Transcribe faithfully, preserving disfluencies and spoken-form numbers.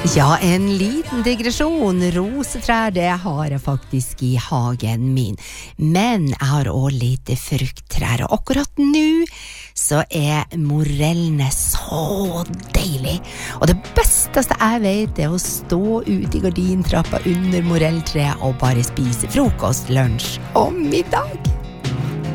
Ja, en liten digresjon. Rosetrær, det har jeg faktisk i hagen min. Men jeg har også litt frukttrær, og akkurat nå så er morellene så deilig. Og det beste jeg vet er å stå ute i gardintrappa under morelltreet og bare spise frokost, lunsj og middag.